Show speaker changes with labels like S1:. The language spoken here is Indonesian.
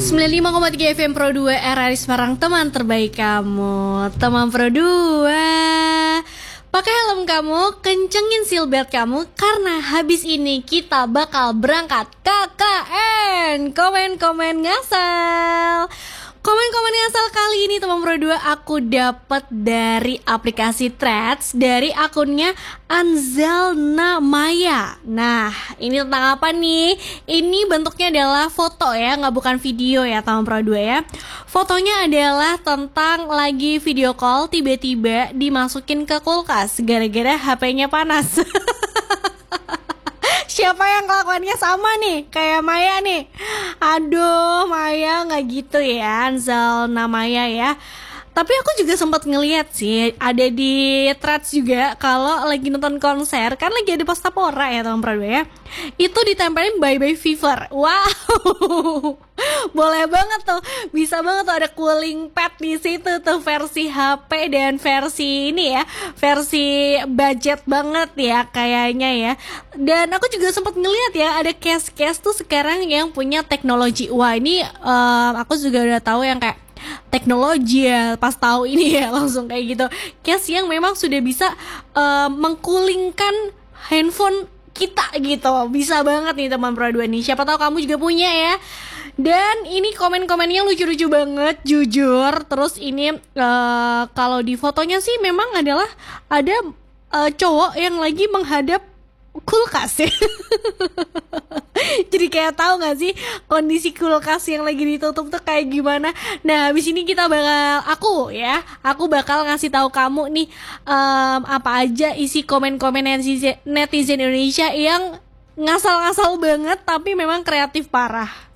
S1: 95,3 FM Pro 2 RRI Semarang, teman terbaik kamu. Teman Pro 2, pakai helm kamu, kencengin seatbelt kamu, karena habis ini kita bakal berangkat KKN. Komen-komen ngasal. Komen-komen ngasal kali ini teman Pro 2 aku dapat dari aplikasi Threads, dari akunnya Anzalna Maya. Nah, ini tentang apa nih? Ini bentuknya adalah foto ya, nggak bukan video ya teman Pro 2 ya. Fotonya adalah tentang lagi video call, tiba-tiba dimasukin ke kulkas gara-gara HP-nya panas. Siapa yang kelakuannya sama nih kayak Maya nih? Aduh, Maya nggak gitu ya, Anzalna Maya ya. Tapi aku juga sempat ngeliat sih, ada di Threads juga, kalau lagi nonton konser, kan lagi ada Pastapora ya teman Pro 2 ya, itu ditempelin Bye Bye Fever. Wow, boleh banget tuh, bisa banget tuh ada cooling pad di situ tuh, versi HP dan versi ini ya, versi budget banget ya kayaknya ya. Dan aku juga sempat ngeliat ya, ada case-case tuh sekarang yang punya teknologi. Wah ini aku juga udah tahu yang kayak teknologi ya, pas tahu ini ya langsung kayak gitu. Case yang memang sudah bisa mengkulingkan handphone kita gitu. Bisa banget nih teman Pro 2 nih. Siapa tahu kamu juga punya ya. Dan ini komen-komennya lucu-lucu banget, jujur. Terus ini kalau di fotonya sih memang adalah ada cowok yang lagi menghadap kulkas ya. Jadi kayak tahu nggak sih kondisi kulkas yang lagi ditutup tuh kayak gimana. Nah habis ini aku bakal ngasih tahu kamu nih apa aja isi komen-komen netizen Indonesia yang ngasal-ngasal banget tapi memang kreatif parah.